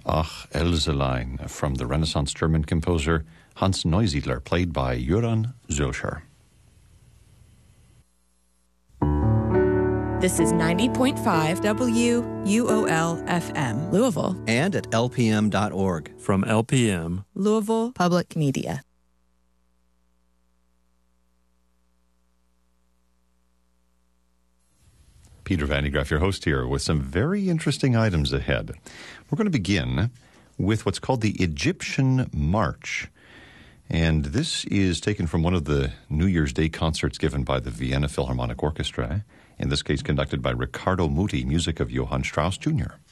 Ach, Elselein, from the Renaissance German composer Hans Neusiedler, played by Göran Zülcher. This is 90.5 WUOL-FM, Louisville. And at lpm.org. From LPM, Louisville Public Media. Peter Van de Graaff, your host here, with some very interesting items ahead. We're going to begin with what's called the Egyptian March. And this is taken from one of the New Year's Day concerts given by the Vienna Philharmonic Orchestra, in this case conducted by Riccardo Muti, music of Johann Strauss Jr.